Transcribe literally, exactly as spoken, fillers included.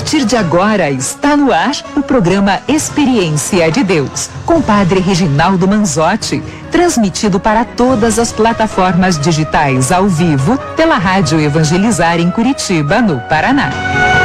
partir de agora está no ar o programa Experiência de Deus, com o Padre Reginaldo Manzotti, transmitido para todas as plataformas digitais ao vivo pela Rádio Evangelizar em Curitiba, no Paraná.